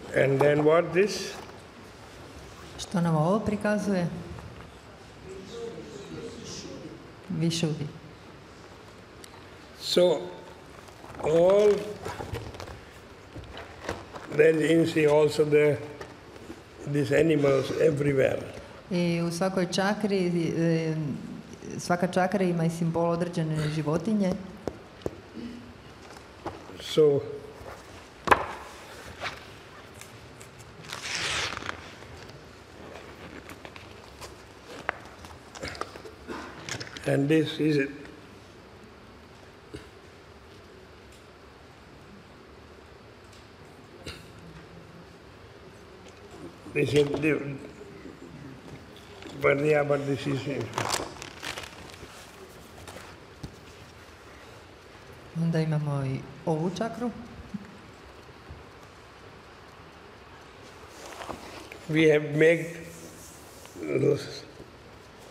And then what this? Što nam ovo prikazuje? Višudi. So, all, then you see also these animals everywhere. I u svakoj čakri, svaka čakra ima i simbol određene životinje. So, and this is it. This is but this is it. Onda imamo i ovu čakru. We have made